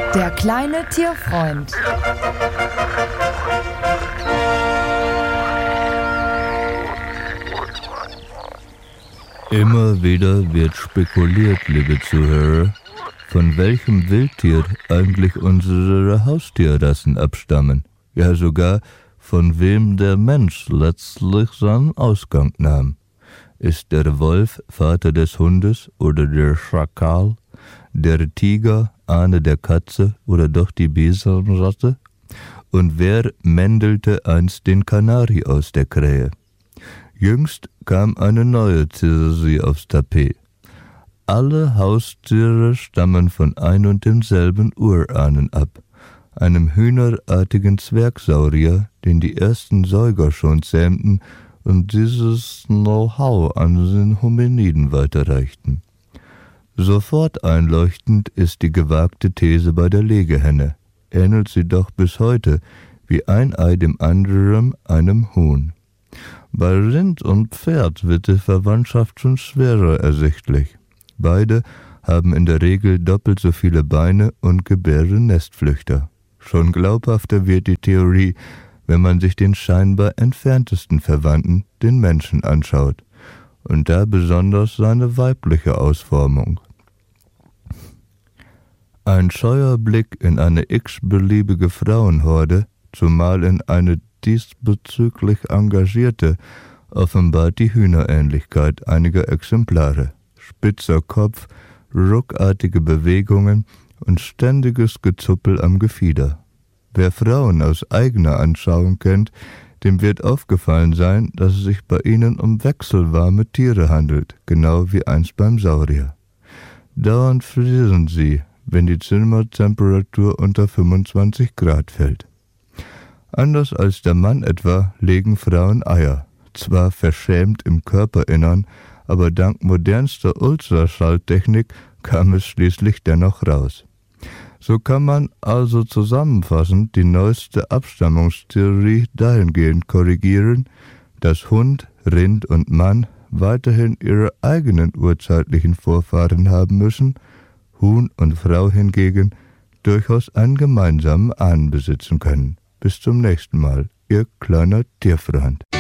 Der kleine Tierfreund. Immer wieder wird spekuliert, liebe Zuhörer, von welchem Wildtier eigentlich unsere Haustierrassen abstammen. Ja, sogar von wem der Mensch letztlich seinen Ausgang nahm. Ist der Wolf Vater des Hundes oder der Schakal, der Tiger Ahne der Katze oder doch die Bisonratte? Und wer mändelte einst den Kanari aus der Krähe? Jüngst kam eine neue Theorie aufs Tapet. Alle Haustiere stammen von ein und demselben Urahnen ab, einem hühnerartigen Zwergsaurier, den die ersten Säuger schon zähmten und dieses Know-how an den Hominiden weiterreichten. Sofort einleuchtend ist die gewagte These bei der Legehenne, ähnelt sie doch bis heute wie ein Ei dem anderen einem Huhn. Bei Rind und Pferd wird die Verwandtschaft schon schwerer ersichtlich. Beide haben in der Regel doppelt so viele Beine und gebären Nestflüchter. Schon glaubhafter wird die Theorie, wenn man sich den scheinbar entferntesten Verwandten, den Menschen, anschaut, und da besonders seine weibliche Ausformung. Ein scheuer Blick in eine x-beliebige Frauenhorde, zumal in eine diesbezüglich engagierte, offenbart die Hühnerähnlichkeit einiger Exemplare. Spitzer Kopf, ruckartige Bewegungen und ständiges Gezuppel am Gefieder. Wer Frauen aus eigener Anschauung kennt, dem wird aufgefallen sein, dass es sich bei ihnen um wechselwarme Tiere handelt, genau wie einst beim Saurier. Dauernd frieren sie, wenn die Zimmertemperatur unter 25 Grad fällt. Anders als der Mann etwa legen Frauen Eier, zwar verschämt im Körperinnern, aber dank modernster Ultraschalltechnik kam es schließlich dennoch raus. So kann man also zusammenfassend die neueste Abstammungstheorie dahingehend korrigieren, dass Hund, Rind und Mann weiterhin ihre eigenen urzeitlichen Vorfahren haben müssen, Huhn und Frau hingegen durchaus einen gemeinsamen Ahnen besitzen können. Bis zum nächsten Mal, Ihr kleiner Tierfreund.